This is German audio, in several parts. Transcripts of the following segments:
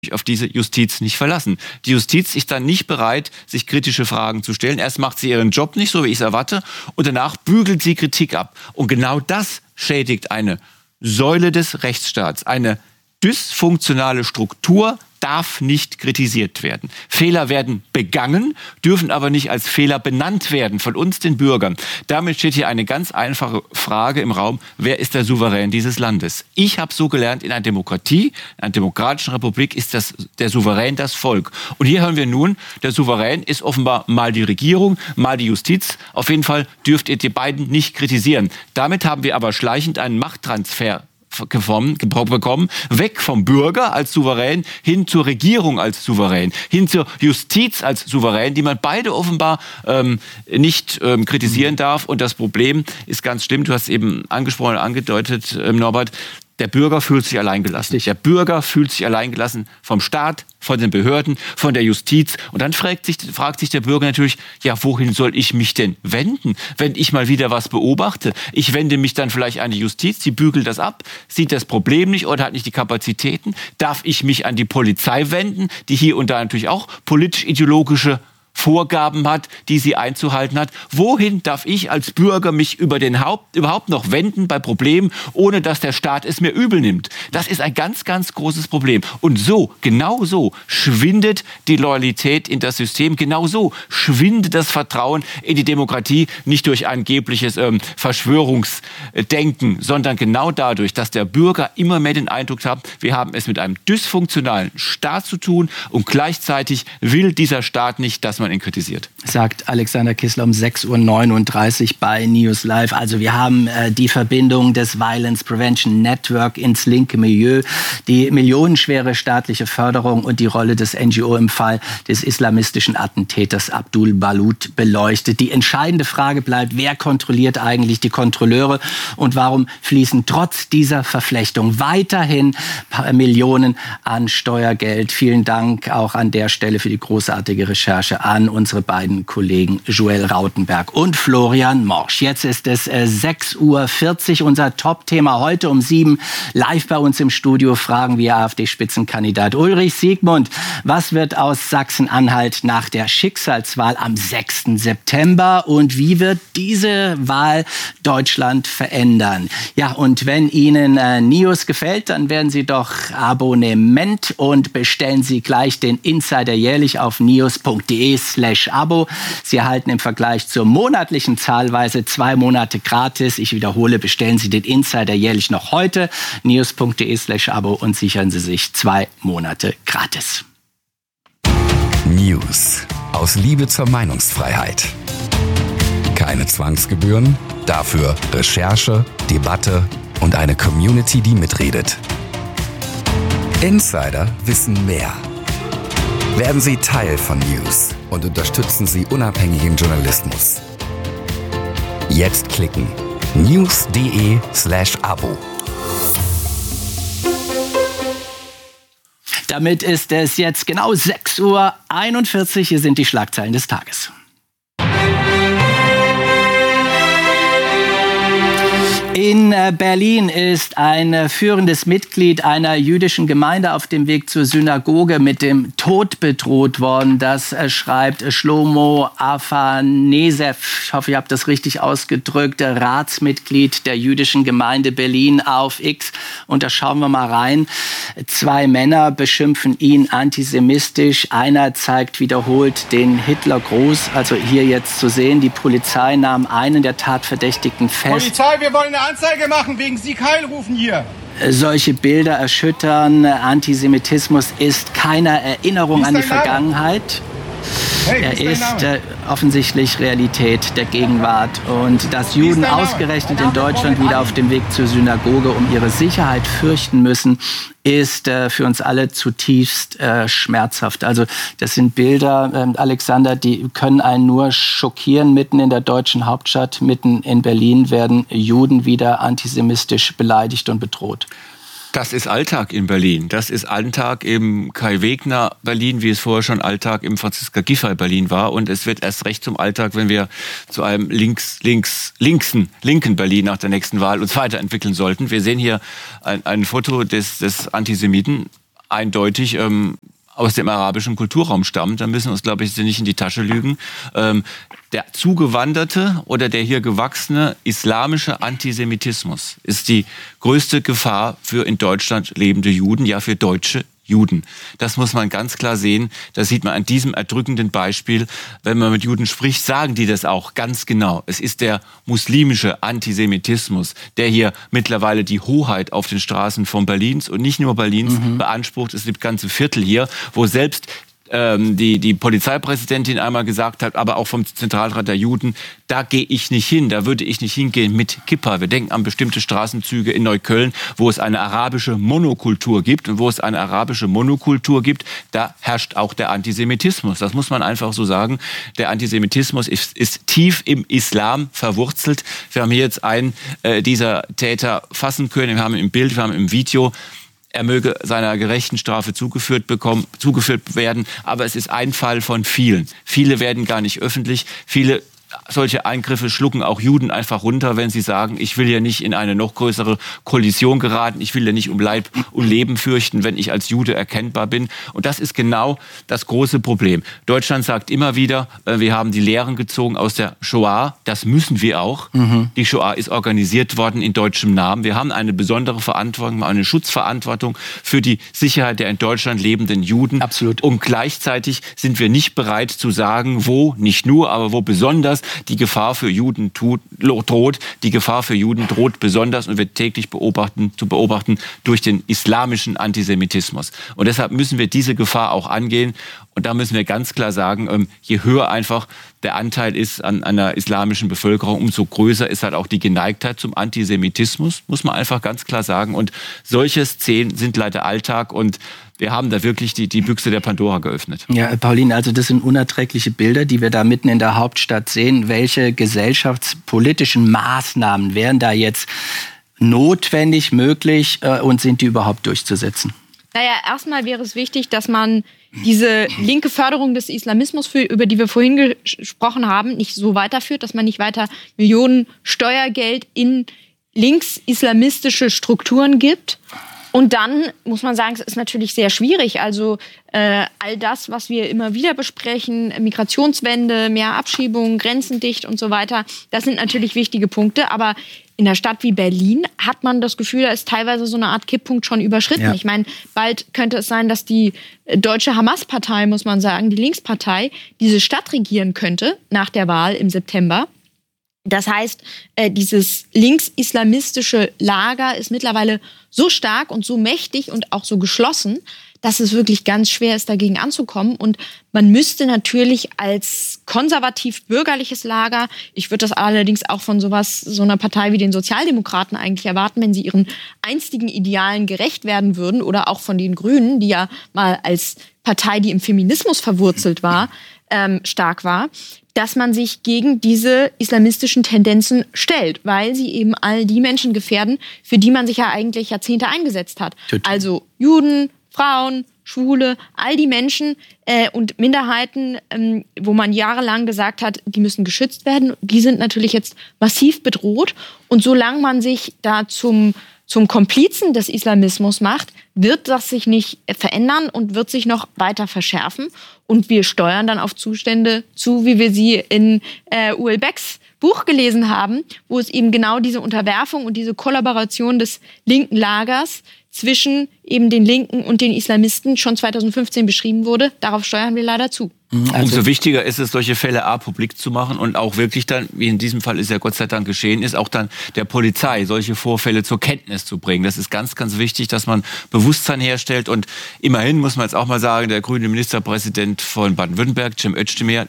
auf diese Justiz nicht verlassen. Die Justiz ist dann nicht bereit, sich kritische Fragen zu stellen. Erst macht sie ihren Job nicht, so wie ich es erwarte, und danach bügelt sie Kritik ab. Und genau das schädigt eine Säule des Rechtsstaats. Eine dysfunktionale Struktur darf nicht kritisiert werden. Fehler werden begangen, dürfen aber nicht als Fehler benannt werden von uns, den Bürgern. Damit steht hier eine ganz einfache Frage im Raum: Wer ist der Souverän dieses Landes? Ich habe so gelernt, in einer Demokratie, in einer demokratischen Republik ist der Souverän das Volk. Und hier hören wir nun, der Souverän ist offenbar mal die Regierung, mal die Justiz. Auf jeden Fall dürft ihr die beiden nicht kritisieren. Damit haben wir aber schleichend einen Machttransfer bekommen, weg vom Bürger als Souverän hin zur Regierung als Souverän, hin zur Justiz als Souverän, die man beide offenbar nicht kritisieren darf. Und das Problem ist ganz schlimm, du hast eben angesprochen, angedeutet, Norbert, der Bürger fühlt sich alleingelassen. Der Bürger fühlt sich alleingelassen vom Staat, von den Behörden, von der Justiz. Und dann fragt sich der Bürger natürlich, ja, wohin soll ich mich denn wenden, wenn ich mal wieder was beobachte? Ich wende mich dann vielleicht an die Justiz, die bügelt das ab, sieht das Problem nicht oder hat nicht die Kapazitäten. Darf ich mich an die Polizei wenden, die hier und da natürlich auch politisch-ideologische Vorgaben hat, die sie einzuhalten hat? Wohin darf ich als Bürger mich überhaupt noch wenden bei Problemen, ohne dass der Staat es mir übel nimmt? Das ist ein ganz, ganz großes Problem. Und genau so schwindet die Loyalität in das System, genau so schwindet das Vertrauen in die Demokratie, nicht durch angebliches Verschwörungsdenken, sondern genau dadurch, dass der Bürger immer mehr den Eindruck hat, wir haben es mit einem dysfunktionalen Staat zu tun, und gleichzeitig will dieser Staat nicht, dass man ihn kritisiert. Sagt Alexander Kissler um 6.39 Uhr bei News Live. Also wir haben die Verbindung des Violence Prevention Network ins linke Milieu, die millionenschwere staatliche Förderung und die Rolle des NGO im Fall des islamistischen Attentäters Abdul Balut beleuchtet. Die entscheidende Frage bleibt, wer kontrolliert eigentlich die Kontrolleure und warum fließen trotz dieser Verflechtung weiterhin Millionen an Steuergeld. Vielen Dank auch an der Stelle für die großartige Recherche an unsere beiden Kollegen Joel Rautenberg und Florian Morsch. Jetzt ist es 6.40 Uhr. Unser Top-Thema heute um 7 live bei uns im Studio fragen wir AfD-Spitzenkandidat Ulrich Siegmund. Was wird aus Sachsen-Anhalt nach der Schicksalswahl am 6. September und wie wird diese Wahl Deutschland verändern? Ja, und wenn Ihnen News gefällt, dann werden Sie doch Abonnement und bestellen Sie gleich den Insider jährlich auf news.de/Abo. Sie erhalten im Vergleich zur monatlichen Zahlweise 2 Monate gratis. Ich wiederhole, bestellen Sie den Insider jährlich noch heute. news.de/Abo und sichern Sie sich 2 Monate gratis. News aus Liebe zur Meinungsfreiheit. Keine Zwangsgebühren, dafür Recherche, Debatte und eine Community, die mitredet. Insider wissen mehr. Werden Sie Teil von News und unterstützen Sie unabhängigen Journalismus. Jetzt klicken. news.de/Abo. Damit ist es jetzt genau 6.41 Uhr. Hier sind die Schlagzeilen des Tages. In Berlin ist ein führendes Mitglied einer jüdischen Gemeinde auf dem Weg zur Synagoge mit dem Tod bedroht worden. Das schreibt Shlomo Afanesev, ich hoffe, ich habe das richtig ausgedrückt, Ratsmitglied der jüdischen Gemeinde Berlin auf X. Und da schauen wir mal rein. 2 Männer beschimpfen ihn antisemitisch. Einer zeigt wiederholt den Hitlergruß. Also hier jetzt zu sehen, die Polizei nahm einen der Tatverdächtigen fest. Polizei, wir wollen eine Anzeige machen, wegen Sieg Heil rufen hier. Solche Bilder erschüttern. Antisemitismus ist keine Erinnerung an die Vergangenheit. Er ist offensichtlich Realität der Gegenwart. Und dass Juden ausgerechnet in Deutschland wieder auf dem Weg zur Synagoge um ihre Sicherheit fürchten müssen, ist für uns alle zutiefst schmerzhaft. Also das sind Bilder, Alexander, die können einen nur schockieren. Mitten in der deutschen Hauptstadt, mitten in Berlin werden Juden wieder antisemitisch beleidigt und bedroht. Das ist Alltag in Berlin. Das ist Alltag im Kai-Wegner Berlin, wie es vorher schon Alltag im Franziska Giffey Berlin war. Und es wird erst recht zum Alltag, wenn wir zu einem linken Berlin nach der nächsten Wahl uns weiterentwickeln sollten. Wir sehen hier ein Foto des Antisemiten eindeutig aus dem arabischen Kulturraum stammt. Da müssen wir uns, glaube ich, nicht in die Tasche lügen. Der zugewanderte oder der hier gewachsene islamische Antisemitismus ist die größte Gefahr für in Deutschland lebende Juden, ja für deutsche Juden. Das muss man ganz klar sehen. Das sieht man an diesem erdrückenden Beispiel. Wenn man mit Juden spricht, sagen die das auch ganz genau. Es ist der muslimische Antisemitismus, der hier mittlerweile die Hoheit auf den Straßen von Berlins und nicht nur Berlins beansprucht. Es gibt ganze Viertel hier, wo selbst die Polizeipräsidentin einmal gesagt hat, aber auch vom Zentralrat der Juden, da gehe ich nicht hin, da würde ich nicht hingehen mit Kippa. Wir denken an bestimmte Straßenzüge in Neukölln, wo es eine arabische Monokultur gibt. Und wo es eine arabische Monokultur gibt, da herrscht auch der Antisemitismus. Das muss man einfach so sagen. Der Antisemitismus ist tief im Islam verwurzelt. Wir haben hier jetzt einen dieser Täter fassen können. Wir haben im Bild, wir haben im Video. Er möge seiner gerechten Strafe zugeführt werden. Aber es ist ein Fall von vielen. Viele werden gar nicht öffentlich. Viele solche Eingriffe schlucken auch Juden einfach runter, wenn sie sagen, ich will ja nicht in eine noch größere Kollision geraten, ich will ja nicht um Leib und Leben fürchten, wenn ich als Jude erkennbar bin. Und das ist genau das große Problem. Deutschland sagt immer wieder, wir haben die Lehren gezogen aus der Shoah. Das müssen wir auch. Die Shoah ist organisiert worden in deutschem Namen. Wir haben eine besondere Verantwortung, eine Schutzverantwortung für die Sicherheit der in Deutschland lebenden Juden. Absolut. Und gleichzeitig sind wir nicht bereit zu sagen, wo, nicht nur, aber wo besonders die Gefahr für Juden droht. Die Gefahr für Juden droht besonders und wird täglich zu beobachten durch den islamischen Antisemitismus. Und deshalb müssen wir diese Gefahr auch angehen. Und da müssen wir ganz klar sagen, je höher einfach der Anteil ist an einer islamischen Bevölkerung, umso größer ist halt auch die Geneigtheit zum Antisemitismus, muss man einfach ganz klar sagen. Und solche Szenen sind leider Alltag und wir haben da wirklich die Büchse der Pandora geöffnet. Ja, Pauline, also das sind unerträgliche Bilder, die wir da mitten in der Hauptstadt sehen. Welche gesellschaftspolitischen Maßnahmen wären da jetzt notwendig, möglich und sind die überhaupt durchzusetzen? Naja, erstmal wäre es wichtig, dass man diese linke Förderung des Islamismus, über die wir vorhin gesprochen haben, nicht so weiterführt, dass man nicht weiter Millionen Steuergeld in links-islamistische Strukturen gibt. Und dann muss man sagen, es ist natürlich sehr schwierig. Also all das, was wir immer wieder besprechen, Migrationswende, mehr Abschiebungen, Grenzen dicht und so weiter, das sind natürlich wichtige Punkte. Aber in einer Stadt wie Berlin hat man das Gefühl, da ist teilweise so eine Art Kipppunkt schon überschritten. Ja. Ich meine, bald könnte es sein, dass die deutsche Hamas-Partei, muss man sagen, die Linkspartei, diese Stadt regieren könnte nach der Wahl im September. Das heißt, dieses links-islamistische Lager ist mittlerweile so stark und so mächtig und auch so geschlossen, dass es wirklich ganz schwer ist, dagegen anzukommen. Und man müsste natürlich als konservativ-bürgerliches Lager, ich würde das allerdings auch von so einer Partei wie den Sozialdemokraten eigentlich erwarten, wenn sie ihren einstigen Idealen gerecht werden würden, oder auch von den Grünen, die ja mal als Partei, die im Feminismus verwurzelt war, stark war, dass man sich gegen diese islamistischen Tendenzen stellt, weil sie eben all die Menschen gefährden, für die man sich ja eigentlich Jahrzehnte eingesetzt hat. Also Juden, Frauen, Schwule, all die Menschen und Minderheiten, wo man jahrelang gesagt hat, die müssen geschützt werden, die sind natürlich jetzt massiv bedroht. Und solange man sich da zum Komplizen des Islamismus macht, wird das sich nicht verändern und wird sich noch weiter verschärfen. Und wir steuern dann auf Zustände zu, wie wir sie in Uel Becks Buch gelesen haben, wo es eben genau diese Unterwerfung und diese Kollaboration des linken Lagers zwischen eben den Linken und den Islamisten schon 2015 beschrieben wurde. Darauf steuern wir leider zu. Umso wichtiger ist es, solche Fälle publik zu machen und auch wirklich dann, wie in diesem Fall ist ja Gott sei Dank geschehen ist, auch dann der Polizei solche Vorfälle zur Kenntnis zu bringen. Das ist ganz, ganz wichtig, dass man Bewusstsein herstellt. Und immerhin muss man jetzt auch mal sagen, der grüne Ministerpräsident von Baden-Württemberg, Cem Özdemir,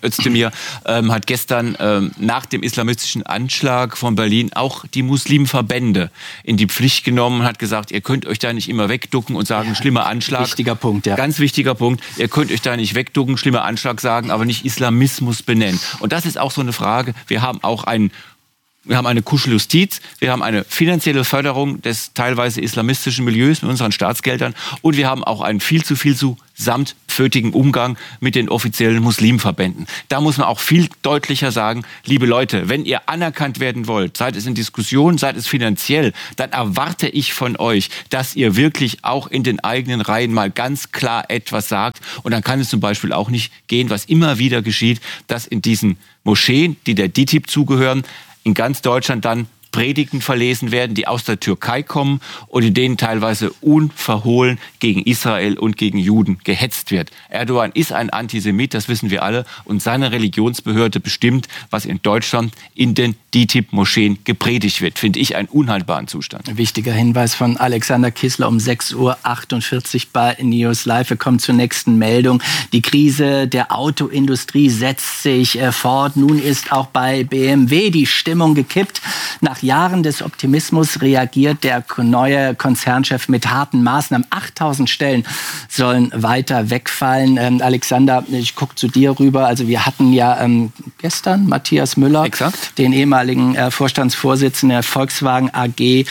hat gestern nach dem islamistischen Anschlag von Berlin auch die Muslimverbände in die Pflicht genommen und hat gesagt, ihr könnt euch da nicht immer wegducken und sagen, schlimmer Anschlag. Wichtiger Punkt, ja. Ganz wichtiger Punkt. Ihr könnt euch da nicht wegducken, schlimmer Anschlag sagen, aber nicht Islamismus benennen. Und das ist auch so eine Frage. Wir haben auch einen Wir haben eine Kuscheljustiz, wir haben eine finanzielle Förderung des teilweise islamistischen Milieus mit unseren Staatsgeldern und wir haben auch einen viel zu samtpfötigen Umgang mit den offiziellen Muslimverbänden. Da muss man auch viel deutlicher sagen, liebe Leute, wenn ihr anerkannt werden wollt, sei es in Diskussionen, sei es finanziell, dann erwarte ich von euch, dass ihr wirklich auch in den eigenen Reihen mal ganz klar etwas sagt. Und dann kann es zum Beispiel auch nicht gehen, was immer wieder geschieht, dass in diesen Moscheen, die der DİTİB zugehören, in ganz Deutschland dann Predigten verlesen werden, die aus der Türkei kommen und in denen teilweise unverhohlen gegen Israel und gegen Juden gehetzt wird. Erdogan ist ein Antisemit, das wissen wir alle, und seine Religionsbehörde bestimmt, was in Deutschland in den DİTİB-Moscheen gepredigt wird. Finde ich einen unhaltbaren Zustand. Wichtiger Hinweis von Alexander Kissler um 6:48 Uhr bei News Live. Wir kommen zur nächsten Meldung. Die Krise der Autoindustrie setzt sich fort. Nun ist auch bei BMW die Stimmung gekippt. Nach Jahren des Optimismus reagiert der neue Konzernchef mit harten Maßnahmen. 8000 Stellen sollen weiter wegfallen. Alexander, ich gucke zu dir rüber. Also wir hatten ja gestern Matthias Müller, den ehemaligen Vorstandsvorsitzenden der Volkswagen AG,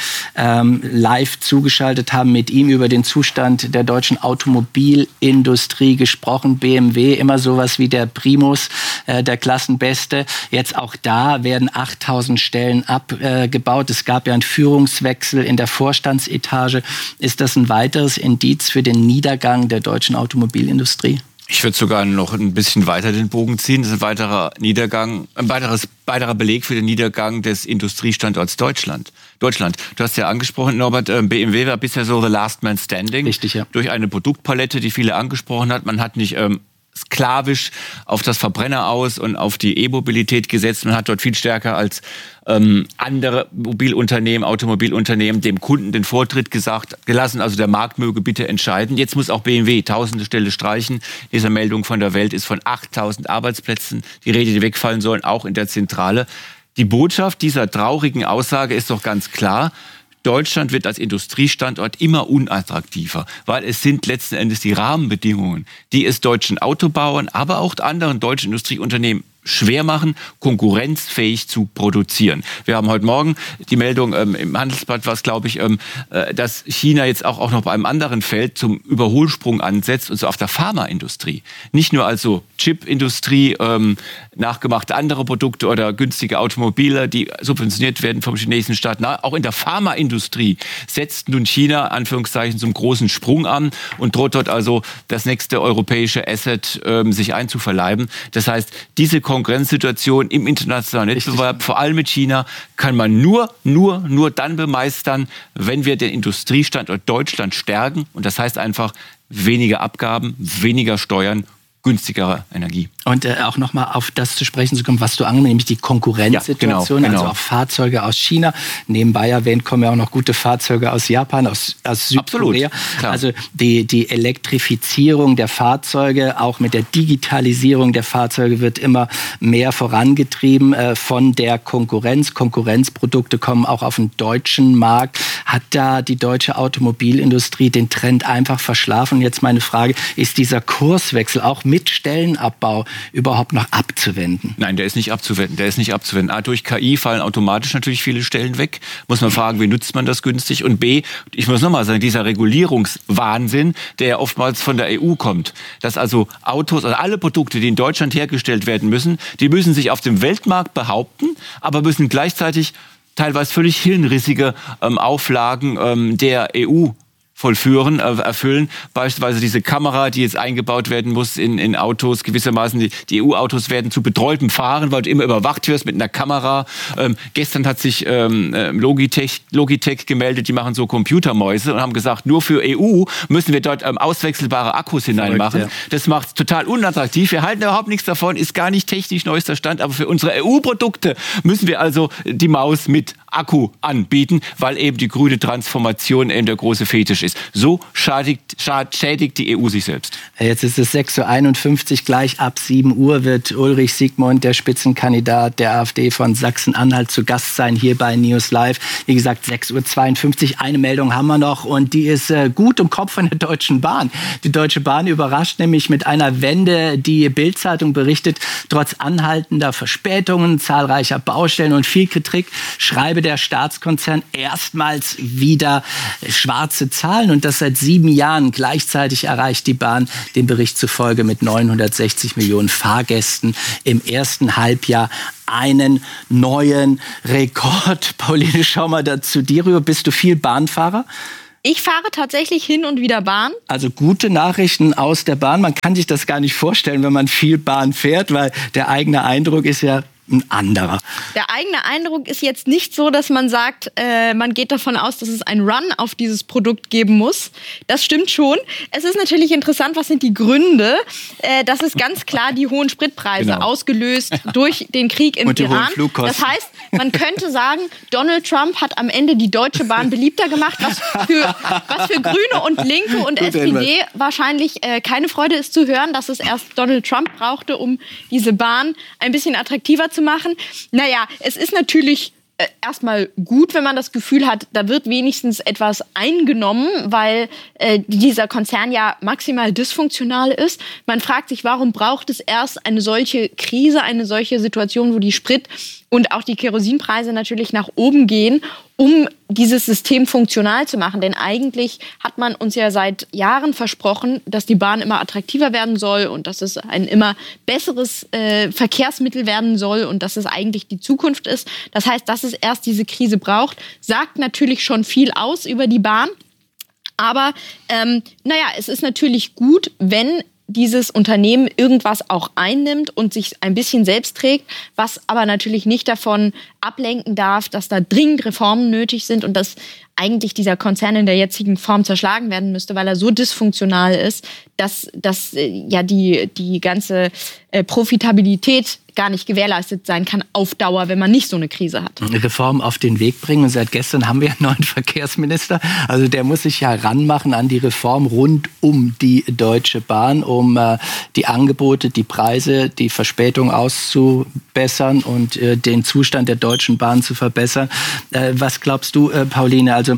live zugeschaltet, haben mit ihm über den Zustand der deutschen Automobilindustrie gesprochen. BMW, immer sowas wie der Primus, der Klassenbeste. Jetzt auch da werden 8000 Stellen abgebaut. Es gab ja einen Führungswechsel in der Vorstandsetage. Ist das ein weiteres Indiz für den Niedergang der deutschen Automobilindustrie? Ich würde sogar noch ein bisschen weiter den Bogen ziehen. Das ist ein weiterer Beleg für den Niedergang des Industriestandorts Deutschland. Du hast ja angesprochen, Norbert, BMW war bisher so the last man standing. Richtig, ja. Durch eine Produktpalette, die viele angesprochen hat. Man hat nicht sklavisch auf das Verbrenner aus und auf die E-Mobilität gesetzt. Man hat dort viel stärker als andere Automobilunternehmen dem Kunden den Vortritt gelassen. Also der Markt möge bitte entscheiden. Jetzt muss auch BMW tausende Stelle streichen. Diese Meldung von der Welt ist von 8000 Arbeitsplätzen. Die Rede, die wegfallen sollen, auch in der Zentrale. Die Botschaft dieser traurigen Aussage ist doch ganz klar. Deutschland wird als Industriestandort immer unattraktiver, weil es sind letzten Endes die Rahmenbedingungen, die es deutschen Autobauern, aber auch anderen deutschen Industrieunternehmen schwer machen, konkurrenzfähig zu produzieren. Wir haben heute Morgen die Meldung im Handelsblatt, dass China jetzt auch noch bei einem anderen Feld zum Überholsprung ansetzt, und so auf der Pharmaindustrie. Nicht nur also Chipindustrie, nachgemachte andere Produkte oder günstige Automobile, die subventioniert werden vom chinesischen Staat. Auch in der Pharmaindustrie setzt nun China, Anführungszeichen, zum großen Sprung an und droht dort also das nächste europäische Asset sich einzuverleiben. Das heißt, diese Konkurrenzsituation im internationalen Wettbewerb, vor allem mit China, kann man nur dann bemeistern, wenn wir den Industriestandort Deutschland stärken. Und das heißt einfach weniger Abgaben, weniger Steuern, günstigere Energie. Und auch nochmal auf das zu sprechen zu kommen, was du angesprochen hast, nämlich die Konkurrenzsituation, genau. Also auch Fahrzeuge aus China. Nebenbei erwähnt kommen ja auch noch gute Fahrzeuge aus Japan, aus Südkorea. Klar. Also die Elektrifizierung der Fahrzeuge, auch mit der Digitalisierung der Fahrzeuge wird immer mehr vorangetrieben von der Konkurrenz. Konkurrenzprodukte kommen auch auf den deutschen Markt. Hat da die deutsche Automobilindustrie den Trend einfach verschlafen? Und jetzt meine Frage, ist dieser Kurswechsel auch mit Stellenabbau überhaupt noch abzuwenden? Nein, der ist nicht abzuwenden. A, durch KI fallen automatisch natürlich viele Stellen weg. Muss man fragen, wie nutzt man das günstig? Und B, ich muss nochmal sagen, dieser Regulierungswahnsinn, der ja oftmals von der EU kommt, dass also Autos, also alle Produkte, die in Deutschland hergestellt werden müssen, die müssen sich auf dem Weltmarkt behaupten, aber müssen gleichzeitig teilweise völlig hirnrissige Auflagen der EU erfüllen. Beispielsweise diese Kamera, die jetzt eingebaut werden muss in Autos, gewissermaßen die EU-Autos werden zu betreutem Fahren, weil du immer überwacht wirst mit einer Kamera. Gestern hat sich Logitech gemeldet, die machen so Computermäuse und haben gesagt, nur für EU müssen wir dort auswechselbare Akkus hineinmachen. Verrückt, ja. Das macht es total unattraktiv. Wir halten überhaupt nichts davon, ist gar nicht technisch neuester Stand, aber für unsere EU-Produkte müssen wir also die Maus mit Akku anbieten, weil eben die grüne Transformation eben der große Fetisch ist. So schädigt die EU sich selbst. Jetzt ist es 6.51 Uhr, gleich ab 7 Uhr wird Ulrich Siegmund, der Spitzenkandidat der AfD von Sachsen-Anhalt, zu Gast sein hier bei News Live. Wie gesagt, 6.52 Uhr, eine Meldung haben wir noch und die ist gut im Kopf von der Deutschen Bahn. Die Deutsche Bahn überrascht nämlich mit einer Wende. Die Bild-Zeitung berichtet, trotz anhaltender Verspätungen, zahlreicher Baustellen und viel Kritik schreibe der Staatskonzern erstmals wieder schwarze Zahlen und das seit 7 Jahren. Gleichzeitig erreicht die Bahn dem Bericht zufolge mit 960 Millionen Fahrgästen im ersten Halbjahr einen neuen Rekord. Pauline, schau mal dazu dir rüber. Bist du viel Bahnfahrer? Ich fahre tatsächlich hin und wieder Bahn. Also gute Nachrichten aus der Bahn. Man kann sich das gar nicht vorstellen, wenn man viel Bahn fährt, weil der eigene Eindruck ist ja ein anderer. Der eigene Eindruck ist jetzt nicht so, dass man sagt, man geht davon aus, dass es einen Run auf dieses Produkt geben muss. Das stimmt schon. Es ist natürlich interessant, was sind die Gründe? Das ist ganz klar die hohen Spritpreise, ausgelöst durch den Krieg im Iran. Das heißt, man könnte sagen, Donald Trump hat am Ende die Deutsche Bahn beliebter gemacht, was für Grüne und Linke und SPD wahrscheinlich keine Freude ist zu hören, dass es erst Donald Trump brauchte, um diese Bahn ein bisschen attraktiver zu machen. Naja, es ist natürlich erstmal gut, wenn man das Gefühl hat, da wird wenigstens etwas eingenommen, weil dieser Konzern ja maximal dysfunktional ist. Man fragt sich, warum braucht es erst eine solche Krise, eine solche Situation, wo die Sprit- und auch die Kerosinpreise natürlich nach oben gehen, um dieses System funktional zu machen. Denn eigentlich hat man uns ja seit Jahren versprochen, dass die Bahn immer attraktiver werden soll und dass es ein immer besseres Verkehrsmittel werden soll und dass es eigentlich die Zukunft ist. Das heißt, dass es erst diese Krise braucht, sagt natürlich schon viel aus über die Bahn. Aber es ist natürlich gut, wenn dieses Unternehmen irgendwas auch einnimmt und sich ein bisschen selbst trägt, was aber natürlich nicht davon ablenken darf, dass da dringend Reformen nötig sind und dass eigentlich dieser Konzern in der jetzigen Form zerschlagen werden müsste, weil er so dysfunktional ist, dass die ganze Profitabilität gar nicht gewährleistet sein kann auf Dauer, wenn man nicht so eine Krise hat. Reform auf den Weg bringen. Und seit gestern haben wir einen neuen Verkehrsminister. Also der muss sich ja ranmachen an die Reform rund um die Deutsche Bahn, um die Angebote, die Preise, die Verspätung auszubessern und den Zustand der Deutschen Bahn zu verbessern. Was glaubst du, Pauline? Also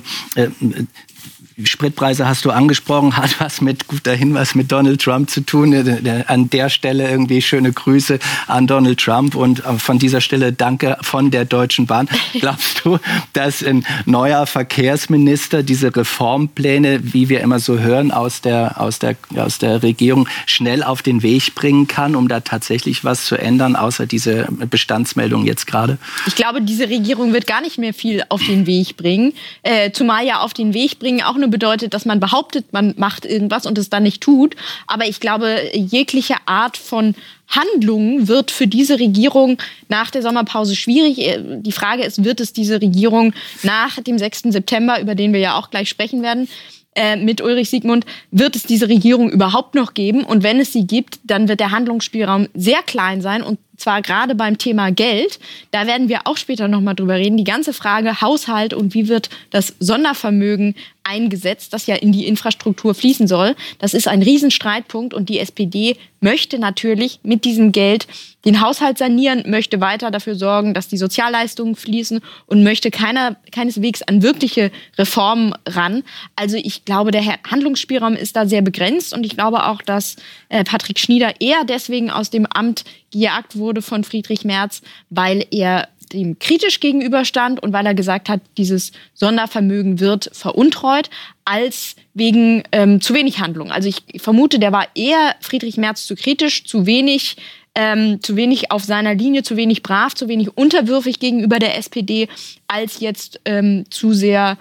Spritpreise hast du angesprochen, hat was mit Donald Trump zu tun. An der Stelle irgendwie schöne Grüße an Donald Trump und von dieser Stelle danke von der Deutschen Bahn. Glaubst du, dass ein neuer Verkehrsminister diese Reformpläne, wie wir immer so hören, aus der Regierung schnell auf den Weg bringen kann, um da tatsächlich was zu ändern, außer diese Bestandsmeldung jetzt gerade? Ich glaube, diese Regierung wird gar nicht mehr viel auf den Weg bringen. Zumal ja auf den Weg bringen auch nur bedeutet, dass man behauptet, man macht irgendwas und es dann nicht tut. Aber ich glaube, jegliche Art von Handlungen wird für diese Regierung nach der Sommerpause schwierig. Die Frage ist, wird es diese Regierung nach dem 6. September, über den wir ja auch gleich sprechen werden, mit Ulrich Siegmund, wird es diese Regierung überhaupt noch geben? Und wenn es sie gibt, dann wird der Handlungsspielraum sehr klein sein und zwar gerade beim Thema Geld. Da werden wir auch später noch mal drüber reden. Die ganze Frage Haushalt und wie wird das Sondervermögen eingesetzt, das ja in die Infrastruktur fließen soll. Das ist ein Riesenstreitpunkt und die SPD möchte natürlich mit diesem Geld den Haushalt sanieren, möchte weiter dafür sorgen, dass die Sozialleistungen fließen und möchte keineswegs an wirkliche Reformen ran. Also ich glaube, der Handlungsspielraum ist da sehr begrenzt und ich glaube auch, dass Patrick Schnieder eher deswegen aus dem Amt gejagt wurde von Friedrich Merz, weil er dem kritisch gegenüberstand und weil er gesagt hat, dieses Sondervermögen wird veruntreut, als wegen zu wenig Handlung. Also ich vermute, der war eher Friedrich Merz zu kritisch, zu wenig auf seiner Linie, zu wenig brav, zu wenig unterwürfig gegenüber der SPD, als jetzt zu sehr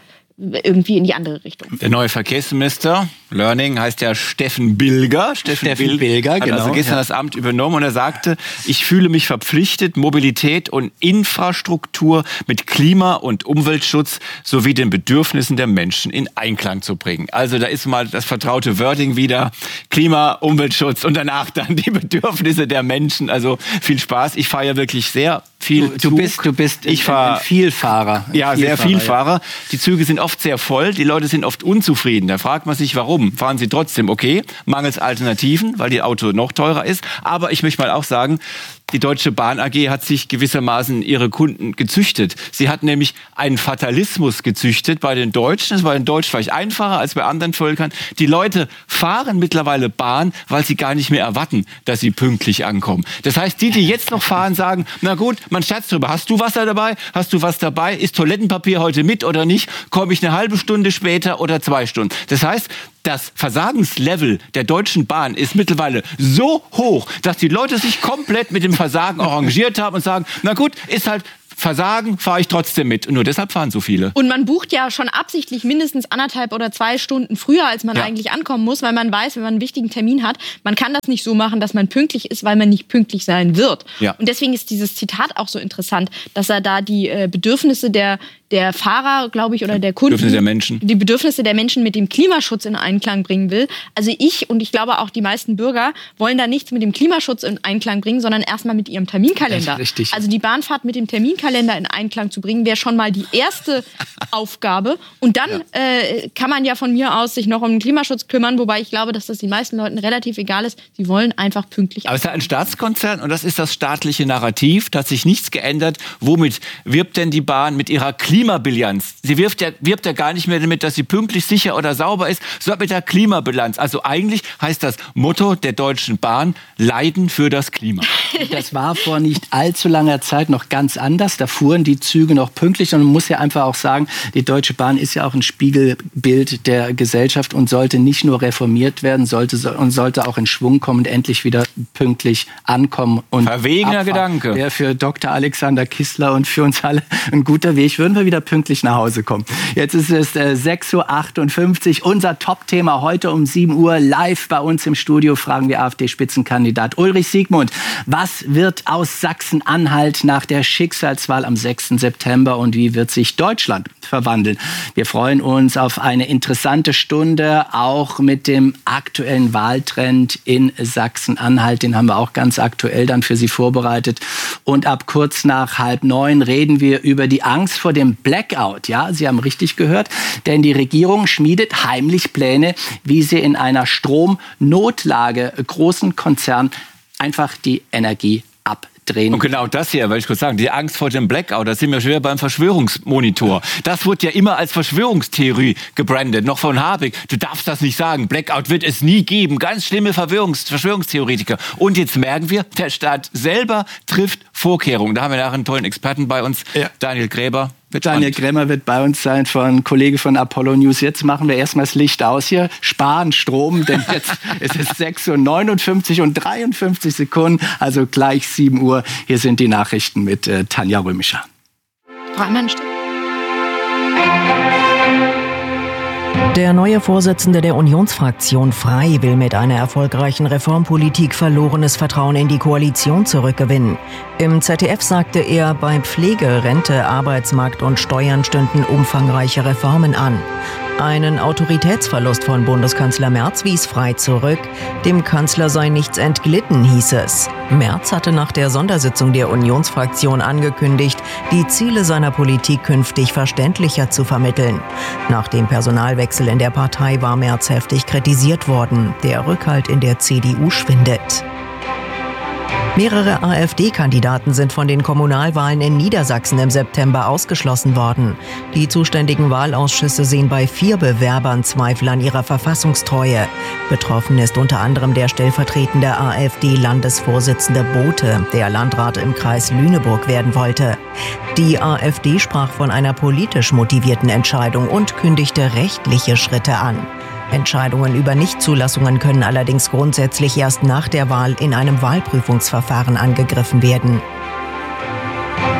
irgendwie in die andere Richtung. Der neue Verkehrsminister, Learning, heißt ja Steffen Bilger. Steffen Bilger, genau. Hat also gestern das Amt übernommen und er sagte, ich fühle mich verpflichtet, Mobilität und Infrastruktur mit Klima- und Umweltschutz sowie den Bedürfnissen der Menschen in Einklang zu bringen. Also da ist mal das vertraute Wording wieder, Klima, Umweltschutz und danach dann die Bedürfnisse der Menschen. Also viel Spaß. Ich fahre ja wirklich sehr viel Zug. Du bist ein Vielfahrer. Ja, sehr Vielfahrer. Ja. Die Züge sind oft sehr voll, die Leute sind oft unzufrieden. Da fragt man sich, warum? Fahren sie trotzdem okay? Mangels Alternativen, weil die Auto noch teurer ist. Aber ich möchte mal auch sagen, die Deutsche Bahn AG hat sich gewissermaßen ihre Kunden gezüchtet. Sie hat nämlich einen Fatalismus gezüchtet bei den Deutschen. Das war in Deutsch vielleicht einfacher als bei anderen Völkern. Die Leute fahren mittlerweile Bahn, weil sie gar nicht mehr erwarten, dass sie pünktlich ankommen. Das heißt, die jetzt noch fahren, sagen, na gut, man scherzt drüber. Hast du Wasser dabei? Hast du was dabei? Ist Toilettenpapier heute mit oder nicht? Komme ich eine halbe Stunde später oder 2 Stunden? Das heißt, das Versagenslevel der Deutschen Bahn ist mittlerweile so hoch, dass die Leute sich komplett mit dem Versagen arrangiert haben und sagen, na gut, ist halt Versagen, fahre ich trotzdem mit. Und nur deshalb fahren so viele. Und man bucht ja schon absichtlich mindestens 1,5 oder 2 Stunden früher, als man eigentlich ankommen muss, weil man weiß, wenn man einen wichtigen Termin hat, man kann das nicht so machen, dass man pünktlich ist, weil man nicht pünktlich sein wird. Ja. Und deswegen ist dieses Zitat auch so interessant, dass er da die Bedürfnisse der Fahrer, glaube ich, oder der Kunden, die Bedürfnisse der Menschen mit dem Klimaschutz in Einklang bringen will. Also ich glaube auch die meisten Bürger wollen da nichts mit dem Klimaschutz in Einklang bringen, sondern erstmal mit ihrem Terminkalender. Richtig. Also die Bahnfahrt mit dem Terminkalender in Einklang zu bringen, wäre schon mal die erste Aufgabe. Und dann kann man ja von mir aus sich noch um den Klimaschutz kümmern, wobei ich glaube, dass das den meisten Leuten relativ egal ist. Sie wollen einfach pünktlich. Aber es ist ja ein Staatskonzern und das ist das staatliche Narrativ. Da hat sich nichts geändert. Womit wirbt denn die Bahn? Mit ihrer Klimabilanz. Sie wirbt ja gar nicht mehr damit, dass sie pünktlich, sicher oder sauber ist, sondern mit der Klimabilanz. Also eigentlich heißt das Motto der Deutschen Bahn, Leiden für das Klima. Das war vor nicht allzu langer Zeit noch ganz anders. Da fuhren die Züge noch pünktlich. Und man muss ja einfach auch sagen, die Deutsche Bahn ist ja auch ein Spiegelbild der Gesellschaft und sollte nicht nur reformiert werden, sollte auch in Schwung kommen und endlich wieder pünktlich ankommen. Und verwegener Gedanke. Wäre für Dr. Alexander Kissler und für uns alle ein guter Weg. Würden wir wieder pünktlich nach Hause kommen. Jetzt ist es 6.58 Uhr. Unser Top-Thema heute um 7 Uhr live bei uns im Studio. Fragen wir AfD-Spitzenkandidat Ulrich Siegmund. Was wird aus Sachsen-Anhalt nach der Schicksalswahl am 6. September und wie wird sich Deutschland verwandeln? Wir freuen uns auf eine interessante Stunde, auch mit dem aktuellen Wahltrend in Sachsen-Anhalt. Den haben wir auch ganz aktuell dann für Sie vorbereitet. Und ab kurz nach 8:30 reden wir über die Angst vor dem Blackout. Ja, Sie haben richtig gehört, denn die Regierung schmiedet heimlich Pläne, wie sie in einer Stromnotlage großen Konzernen einfach die Energie abdrehen. Und genau das hier, weil ich kurz sagen, die Angst vor dem Blackout, da sind wir schon wieder beim Verschwörungsmonitor. Das wird ja immer als Verschwörungstheorie gebrandet, noch von Habeck. Du darfst das nicht sagen, Blackout wird es nie geben. Ganz schlimme Verschwörungstheoretiker. Und jetzt merken wir, der Staat selber trifft Vorkehrungen. Da haben wir nachher einen tollen Experten bei uns, Daniel Grämer. Daniel Grämer wird bei uns sein, Kollege von Apollo News. Jetzt machen wir erstmal das Licht aus hier, sparen Strom, denn jetzt ist es 6:59 Uhr und 53 Sekunden, also gleich 7 Uhr. Hier sind die Nachrichten mit Tanja Römischer. Der neue Vorsitzende der Unionsfraktion Frei will mit einer erfolgreichen Reformpolitik verlorenes Vertrauen in die Koalition zurückgewinnen. Im ZDF sagte er, bei Pflege, Rente, Arbeitsmarkt und Steuern stünden umfangreiche Reformen an. Einen Autoritätsverlust von Bundeskanzler Merz wies Frei zurück. Dem Kanzler sei nichts entglitten, hieß es. Merz hatte nach der Sondersitzung der Unionsfraktion angekündigt, die Ziele seiner Politik künftig verständlicher zu vermitteln. Nach dem Personalwechsel in der Partei war Merz heftig kritisiert worden. Der Rückhalt in der CDU schwindet. Mehrere AfD-Kandidaten sind von den Kommunalwahlen in Niedersachsen im September ausgeschlossen worden. Die zuständigen Wahlausschüsse sehen bei 4 Bewerbern Zweifel an ihrer Verfassungstreue. Betroffen ist unter anderem der stellvertretende AfD-Landesvorsitzende Bote, der Landrat im Kreis Lüneburg werden wollte. Die AfD sprach von einer politisch motivierten Entscheidung und kündigte rechtliche Schritte an. Entscheidungen über Nichtzulassungen können allerdings grundsätzlich erst nach der Wahl in einem Wahlprüfungsverfahren angegriffen werden.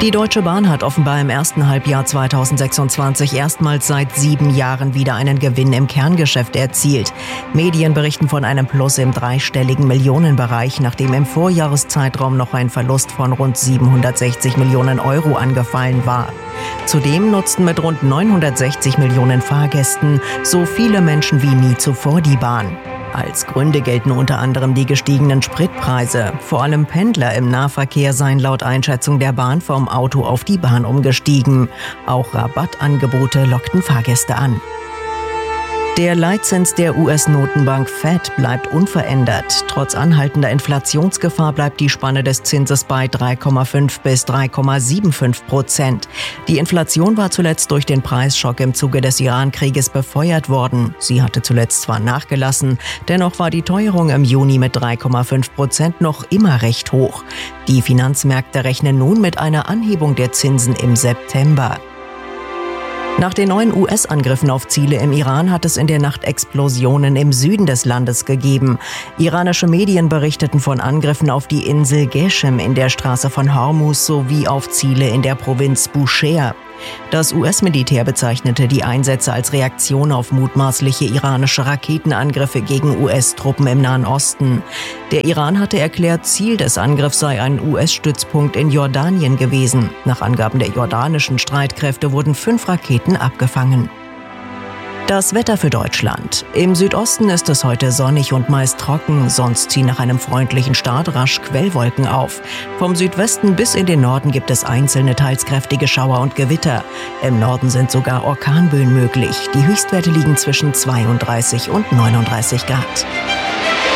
Die Deutsche Bahn hat offenbar im ersten Halbjahr 2026 erstmals seit 7 Jahren wieder einen Gewinn im Kerngeschäft erzielt. Medien berichten von einem Plus im dreistelligen Millionenbereich, nachdem im Vorjahreszeitraum noch ein Verlust von rund 760 Millionen Euro angefallen war. Zudem nutzten mit rund 960 Millionen Fahrgästen so viele Menschen wie nie zuvor die Bahn. Als Gründe gelten unter anderem die gestiegenen Spritpreise. Vor allem Pendler im Nahverkehr seien laut Einschätzung der Bahn vom Auto auf die Bahn umgestiegen. Auch Rabattangebote lockten Fahrgäste an. Der Leitzins der US-Notenbank Fed bleibt unverändert. Trotz anhaltender Inflationsgefahr bleibt die Spanne des Zinses bei 3,5 bis 3,75%. Die Inflation war zuletzt durch den Preisschock im Zuge des Iran-Krieges befeuert worden. Sie hatte zuletzt zwar nachgelassen, dennoch war die Teuerung im Juni mit 3,5% noch immer recht hoch. Die Finanzmärkte rechnen nun mit einer Anhebung der Zinsen im September. Nach den neuen US-Angriffen auf Ziele im Iran hat es in der Nacht Explosionen im Süden des Landes gegeben. Iranische Medien berichteten von Angriffen auf die Insel Geshem in der Straße von Hormuz sowie auf Ziele in der Provinz Bushehr. Das US-Militär bezeichnete die Einsätze als Reaktion auf mutmaßliche iranische Raketenangriffe gegen US-Truppen im Nahen Osten. Der Iran hatte erklärt, Ziel des Angriffs sei ein US-Stützpunkt in Jordanien gewesen. Nach Angaben der jordanischen Streitkräfte wurden 5 Raketen abgefangen. Das Wetter für Deutschland. Im Südosten ist es heute sonnig und meist trocken, sonst ziehen nach einem freundlichen Start rasch Quellwolken auf. Vom Südwesten bis in den Norden gibt es einzelne teils kräftige Schauer und Gewitter. Im Norden sind sogar Orkanböen möglich. Die Höchstwerte liegen zwischen 32 und 39 Grad.